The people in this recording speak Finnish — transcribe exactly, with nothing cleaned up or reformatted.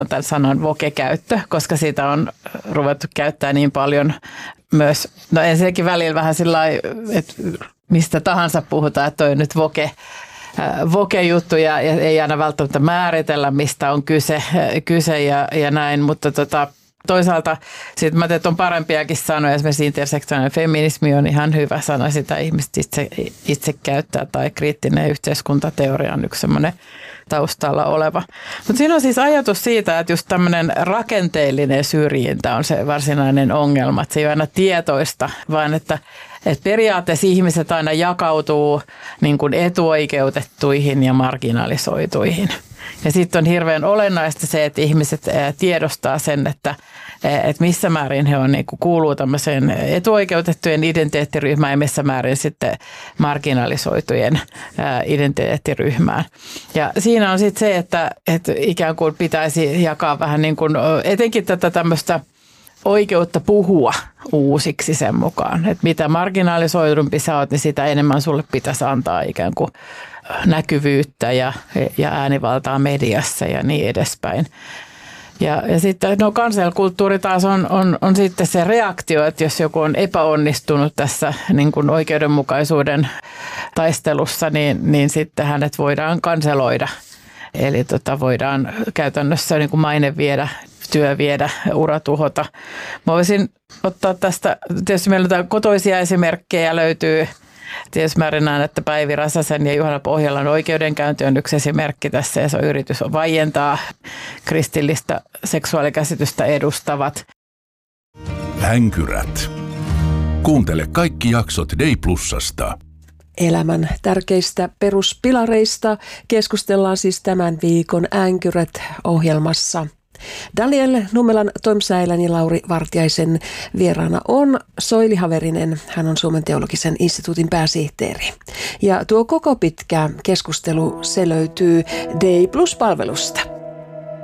tämän sanan voke-käyttö, koska siitä on ruvettu käyttää niin paljon myös, no ensinnäkin välillä vähän sillä lailla, että mistä tahansa puhutaan, että toi nyt voke, voke-juttu ja ei aina välttämättä määritellä, mistä on kyse, kyse ja, ja näin, mutta tota, toisaalta sitten mä tein, että on parempiakin sanoja, esimerkiksi intersektionaalinen feminismi on ihan hyvä sana, sitä ihmiset itse, itse käyttää, tai kriittinen yhteiskuntateoria on yksi semmoinen taustalla oleva. Mutta siinä on siis ajatus siitä, että just tämmöinen rakenteellinen syrjintä on se varsinainen ongelma, että se ei ole aina tietoista, vaan että että periaatteessa ihmiset aina jakautuu niin kuin etuoikeutettuihin ja marginalisoituihin. Ja sitten on hirveän olennaista se, että ihmiset tiedostaa sen, että, että missä määrin he on, niin kuin kuuluu tämmöiseen etuoikeutettujen identiteettiryhmään ja missä määrin sitten marginalisoitujen identiteettiryhmään. Ja siinä on sitten se, että, että ikään kuin pitäisi jakaa vähän niin kuin etenkin tätä tämmöistä oikeutta puhua uusiksi sen mukaan. Että mitä marginalisoidumpi sä oot, niin sitä enemmän sulle pitäisi antaa ikään kuin näkyvyyttä ja, ja äänivaltaa mediassa ja niin edespäin. Ja, ja sitten no cancel-kulttuuri taas on, on, on sitten se reaktio, että jos joku on epäonnistunut tässä niin kuin oikeudenmukaisuuden taistelussa, niin, niin sitten hänet voidaan kanseloida. Eli tota, voidaan käytännössä niin kuin maine viedä, työ viedä, ura tuhota. Mä voisin ottaa tästä, tietysti meillä on kotoisia esimerkkejä löytyy. Tietysti mä näen, että Päivi Räsäsen ja Juhana Pohjolan oikeudenkäynti on yksi esimerkki tässä, ja se on yritys vaientaa kristillistä seksuaalikäsitystä edustavat. Änkyrät. Kuuntele kaikki jaksot Day Plusasta. Elämän tärkeistä peruspilareista keskustellaan siis tämän viikon Änkyrät-ohjelmassa. Daniel Nummelan, Tom Säilän ja Lauri Vartiaisen vieraana on Soili Haverinen. Hän on Suomen teologisen instituutin pääsihteeri. Ja tuo koko pitkä keskustelu, se löytyy Day Plus-palvelusta.